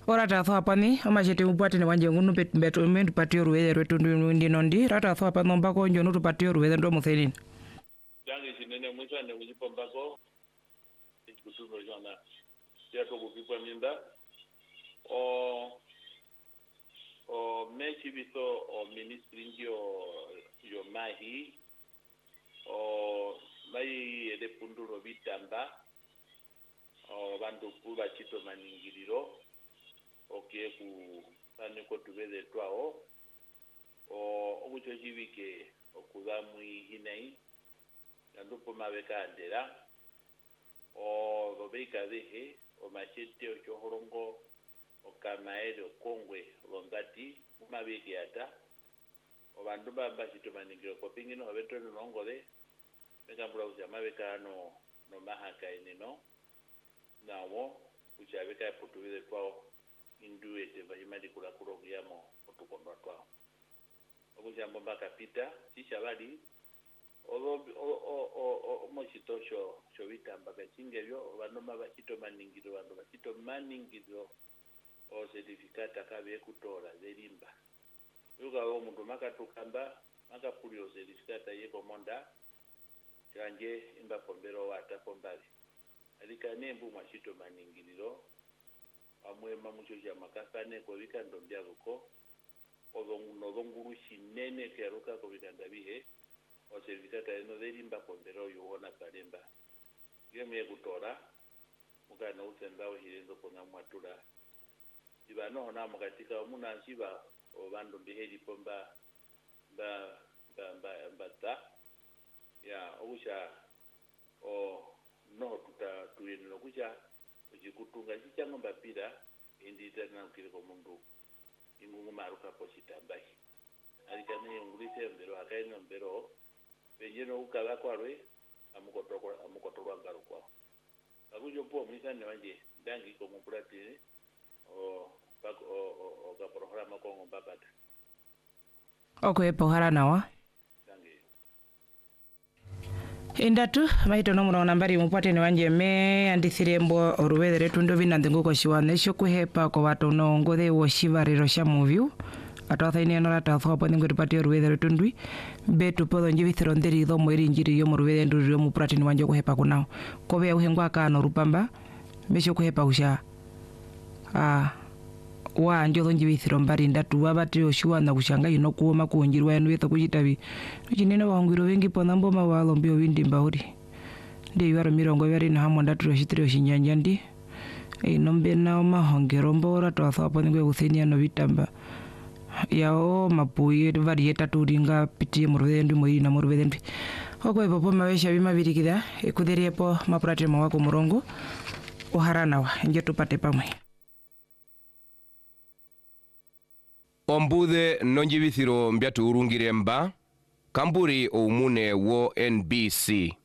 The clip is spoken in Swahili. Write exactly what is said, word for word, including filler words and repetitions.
ora ta tho apani amachete upate ne wanje ngunu pet beto mendu patio ruwele retu ndi nondi rata tho apani mbako njono tu patio ruwele ndo muthelini jangi sinene mwisane ujipombako kutuno jona ya to kupikwa minda o o mechi biso o ministry ndio yo mahi o mai ede punduro bitamba o bandu kuba chito maningiriro oke ku tane ko tubeze twao o obucho jibike okuzamwi hinai ndupo mabeka ndera o robeka dehe o machete o chohorongo o kamaere o kongwe longati mabeke ata o bandu baba chito maningiro ko pingino abeto nongole meka browser mabeka no no mahaka inino nawo kuchabeka portuguese kwao induete bayimali kula kurogiyamo otukondo twao okujambo bakapita chishabali obo o o o mochitosho chobitamba kachingebyo banoma bachito maningiro bandu bachito maningiro o certificate akabe kutora zelimba yuga wo mundu makatukamba makapulio certificate yeko monda chanje imba pombero wata pombali alikane mbu machito maningiro amwe mamucho ya makasane ko bikando byako obonguno bonguru shinene keruka ko bikanda bihe o certificate eno zelimba pombero yona kalemba yeme kutora mugana utendao hirenzo kona mwatula ibano hona mukatika muna shiba obando biheli pomba ba ba ba bata ya obusha o no tuta tuyenelo kucha ujikutunga chichango mbapira indita na kiriko mundu ingungu maruka poshitambai alikane ngulise mbero akaino mbero benjeno ukala kwarwe amukotokwa amukotokwa ngaro kwa akujo po misane wanje dangi ko mupratire o bako o o ga programa ko ngombapata okay pohara nawa indatu maito no murona mbari mupate ne wanje me andithirembo oruwethere tundo binandengo ko shiwane sho kuhepa ko bato no ngode wo shivariro sha movie atothaine no rata tho pone ngori pati oruwethere tundwi betu podo njibithiro nderi tho mweri njiri yo muruwethere nduri yo mupate ne wanje kuhepa kunao kobe uhengwa kana rupamba mesho kuhepa usha ah wa njo njibithiro mbari ndatu abati oshuana kushanga ino kuoma kuonjirwa enu yeto kujitabi chinene wangwiro wengi pona mboma walo mbio windi mbauri ndi yaro mirongo yari na hamo ndatu shitiro shinyanja ndi ino mbena mahongero mbora to athapo ngwe guthenia no bitamba yao mapuye varieta turinga piti muruvendi muri na muruvendi okwe popo mabesha bimabirikida ekutherepo maprate mawako murongo oharanawa nje tupate pamwe Ombuthe nonjibithiro mbyatu urungire mba kamburi oumune wo N B C